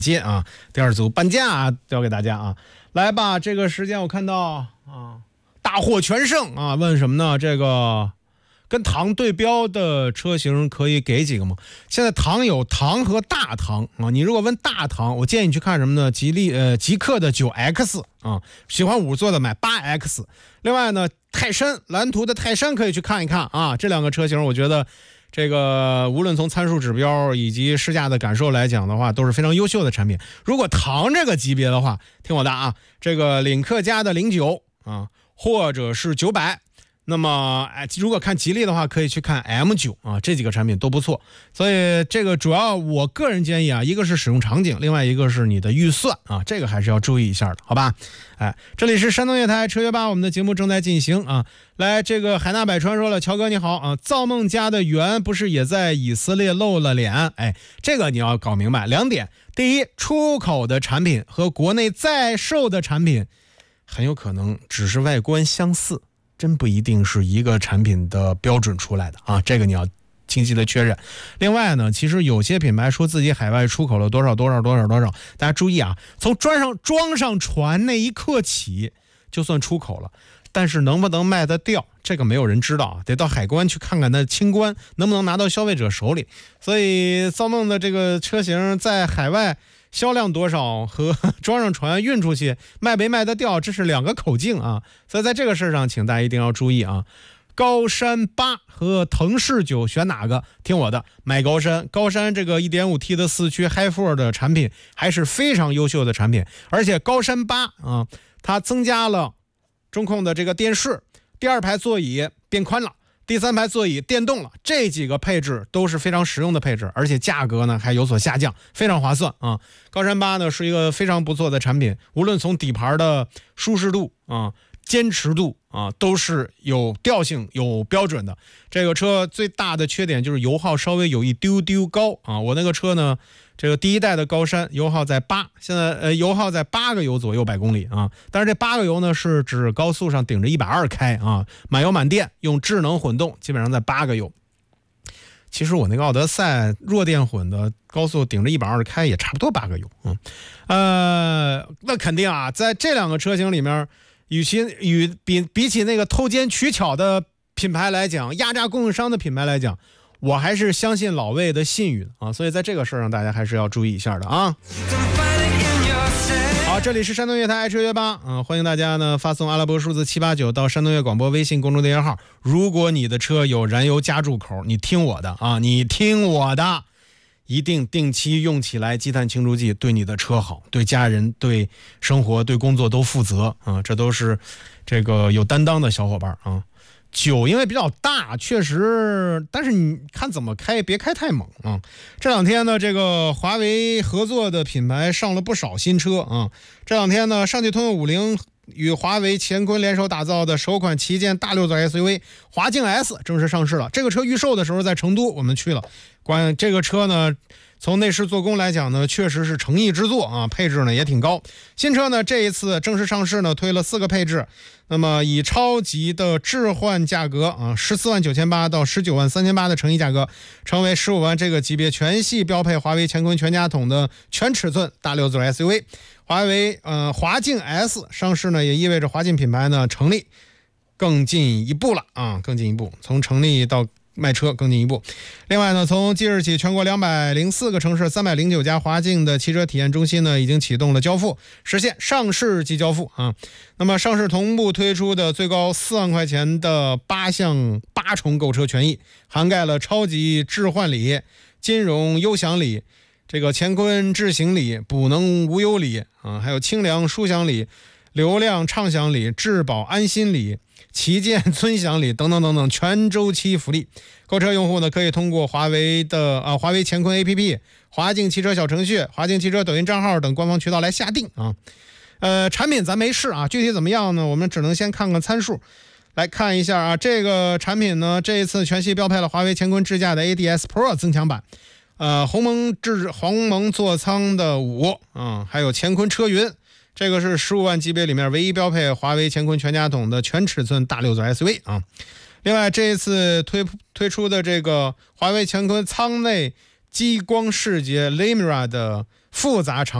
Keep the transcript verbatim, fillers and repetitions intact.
接啊，第二组半价、啊、交给大家啊，来吧。这个时间我看到啊，大获全胜啊。问什么呢？这个跟唐对标的车型可以给几个吗？现在唐有唐和大唐啊。你如果问大唐，我建议你去看什么呢？吉利呃极氪的 九 X 啊，喜欢五座的买 八 X。另外呢，泰山蓝图的泰山可以去看一看啊。这两个车型我觉得。这个无论从参数指标以及试驾的感受来讲的话，都是非常优秀的产品。如果唐这个级别的话，听我的啊，这个领克家的零九啊，或者是九百，那么哎，如果看吉利的话，可以去看 M 九 啊，这几个产品都不错。所以这个主要我个人建议啊，一个是使用场景，另外一个是你的预算啊，这个还是要注意一下的，好吧？哎，这里是山东乐台车约吧，我们的节目正在进行啊。来，这个海纳百川说了，乔哥你好啊，造梦家的源不是也在以色列露了脸？哎，这个你要搞明白两点：第一，出口的产品和国内在售的产品很有可能只是外观相似，真不一定是一个产品的标准出来的啊，这个你要清晰的确认。另外呢，其实有些品牌说自己海外出口了多少多少多少多少，大家注意啊，从装上装上船那一刻起就算出口了，但是能不能卖得掉，这个没有人知道啊，得到海关去看看那清关能不能拿到消费者手里。所以造梦的这个车型在海外销量多少和装上船运出去卖没卖得掉，这是两个口径啊。所以在这个事上请大家一定要注意啊。高山八和腾势九选哪个？听我的，买高山。高山这个 一点五 T 的四驱 Hi 四 的产品还是非常优秀的产品，而且高山八啊，它增加了中控的这个电视，第二排座椅变宽了，第三排座椅电动了，这几个配置都是非常实用的配置，而且价格呢还有所下降，非常划算啊。高山八呢是一个非常不错的产品，无论从底盘的舒适度啊、坚持度啊，都是有调性、有标准的。这个车最大的缺点就是油耗稍微有一丢丢高啊。我那个车呢，这个第一代的高山油耗在八，现在呃油耗在八个油左右百公里啊。但是这八个油呢是指高速上顶着一百二开啊，满油满电用智能混动，基本上在八个油。其实我那个奥德赛弱电混的高速顶着一百二开也差不多八个油，嗯，呃，那肯定啊，在这两个车型里面。与其与比比起那个偷奸取巧的品牌来讲，压榨供应商的品牌来讲，我还是相信老魏的信誉的啊，所以在这个事上大家还是要注意一下的啊。好，这里是山东乐台爱车约吧啊，欢迎大家呢发送阿拉伯数字七八九到山东乐广播微信公众电号。如果你的车有燃油加注口，你听我的啊，你听我的。一定定期用起来积碳清除剂，对你的车好，对家人、对生活、对工作都负责啊！这都是这个有担当的小伙伴啊。酒因为比较大，确实，但是你看怎么开，别开太猛啊。这两天呢，这个华为合作的品牌上了不少新车啊。这两天呢，上汽通用五菱与华为、乾坤联手打造的首款旗舰大六座 S U V 华境 S 正式上市了。这个车预售的时候在成都，我们去了。关这个车呢，从内饰做工来讲呢，确实是诚意之作啊，配置呢也挺高。新车呢这一次正式上市呢，推了四个配置，那么以超级的置换价格啊，十四万九千八到十九万三千八的诚意价格，成为十五万这个级别全系标配华为乾坤全家桶的全尺寸大六座 S U V。华为呃华境 S 上市呢，也意味着华境品牌呢成立更进一步了啊，更进一步，从成立到卖车更进一步。另外呢，从即日起，全国两百零四个城市三百零九家华境的汽车体验中心呢，已经启动了交付，实现上市即交付啊。那么上市同步推出的最高四万块钱的八项八重购车权益，涵盖了超级置换礼、金融优享礼、这个乾坤智行礼、补能无忧礼啊，还有清凉舒享礼、流量畅享礼、质保安心礼、旗舰尊享礼等等等等全周期福利。购车用户呢，可以通过华为的啊华为乾坤 A P P、华境汽车小程序、华境汽车抖音账号等官方渠道来下定啊。呃，产品咱没试啊，具体怎么样呢？我们只能先看看参数。来看一下啊，这个产品呢，这一次全系标配了华为乾坤智驾的 A D S Pro 增强版，呃，鸿蒙智鸿蒙座舱的五啊，还有乾坤车云。这个是十五万级别里面唯一标配华为乾坤全家桶的全尺寸大六座 S U V 啊。另外这一次推推出的这个华为乾坤舱内激光视觉 Limera 的复杂长